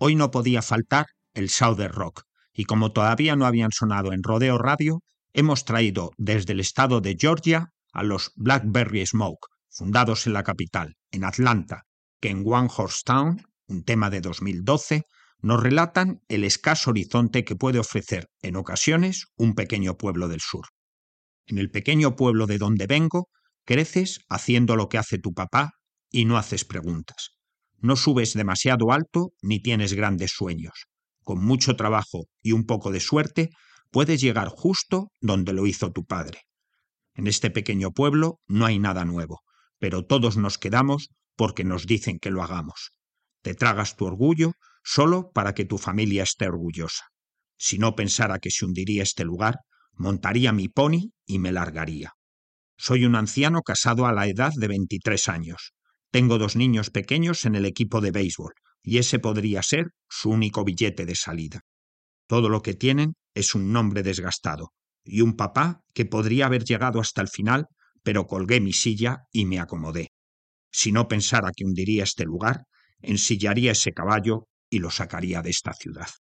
Hoy no podía faltar el Southern Rock, y como todavía no habían sonado en Rodeo Radio, hemos traído desde el estado de Georgia a los Blackberry Smoke, fundados en la capital, en Atlanta, que en One Horse Town, un tema de 2012, nos relatan el escaso horizonte que puede ofrecer, en ocasiones, un pequeño pueblo del sur. En el pequeño pueblo de donde vengo, creces haciendo lo que hace tu papá y no haces preguntas. No subes demasiado alto ni tienes grandes sueños. Con mucho trabajo y un poco de suerte, puedes llegar justo donde lo hizo tu padre. En este pequeño pueblo no hay nada nuevo, pero todos nos quedamos porque nos dicen que lo hagamos. Te tragas tu orgullo solo para que tu familia esté orgullosa. Si no pensara que se hundiría este lugar, montaría mi pony y me largaría. Soy un anciano casado a la edad de 23 años. Tengo 2 niños pequeños en el equipo de béisbol, y ese podría ser su único billete de salida. Todo lo que tienen es un nombre desgastado, y un papá que podría haber llegado hasta el final, pero colgué mi silla y me acomodé. Si no pensara que hundiría este lugar, ensillaría ese caballo y lo sacaría de esta ciudad.